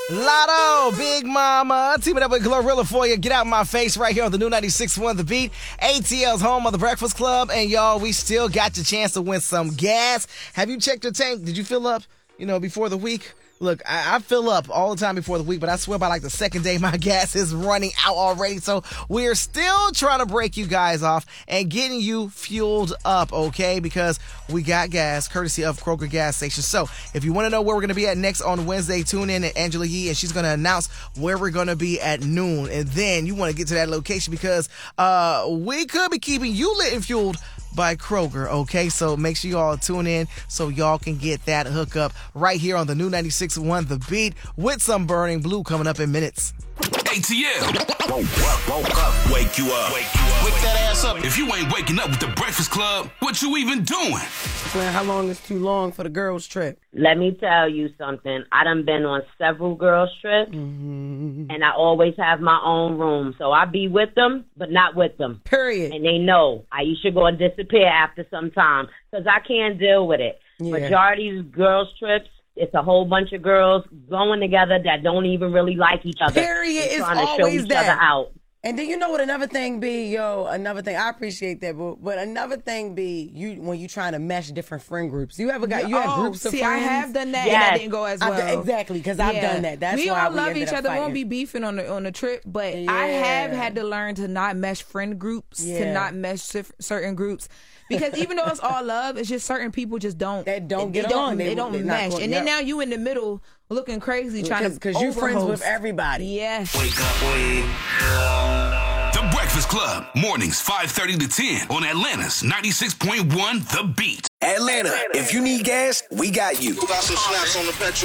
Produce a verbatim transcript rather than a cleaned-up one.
Lotto, Big Mama, teaming up with Glorilla for you. Get out my face right here on the new ninety-six point one The Beat. A T L's home of the Breakfast Club. And y'all, we still got your chance to win some gas. Have you checked your tank? Did you fill up, you know, before the week? Look, I, I fill up all the time before the week, but I swear by like the second day, my gas is running out already. So we're still trying to break you guys off and getting you fueled up, okay? Because we got gas courtesy of Kroger gas station. So if you want to know where we're going to be at next on Wednesday, tune in to Angela Yee, and she's going to announce where we're going to be at noon. And then you want to get to that location because uh, we could be keeping you lit and fueled by Kroger, okay? So make sure you all tune in so y'all can get that hookup right here on the new ninety-six point one The Beat with some Burning Blue coming up in minutes. A T L. Woke up, woke up, wake you up. Wake you up. Wake that ass up. If you ain't waking up with the Breakfast Club, what you even doing? Man, how long is too long for the girls' trip? Let me tell you something. I done been on several girls' trips, Mm-hmm. and I always have my own room. So I be with them, but not with them. Period. And they know Aisha going to disappear after some time because I can't deal with it. Yeah. Majority of girls' trips, it's a whole bunch of girls going together that don't even really like each other. Period. They're It's trying to show always each that. other out. And then you know what another thing be, yo, another thing, I appreciate that, but, but another thing be, you when you trying to mesh different friend groups. You ever got, you have Oh, groups of see, friends? I have done that, and Yes. that didn't go as I've well. done- exactly, because I've Yeah. done that. That's we why all we love ended each up other. We won't fighting. be beefing on the on the trip, but I Yeah. have had to learn to not mesh friend groups, to Yeah. not mesh cif- certain groups. Because even though it's all love, it's just certain people just don't. That don't they get don't, on. They, They- don't they're not mesh. going- and then yep. now you in the middle looking crazy trying to Because you friends with overhost. everybody. Yes. Wake up, wake up. The Breakfast Club, mornings five thirty to ten on Atlanta's ninety-six point one The Beat. Atlanta, if you need gas, we got you. Got some snaps on the petrol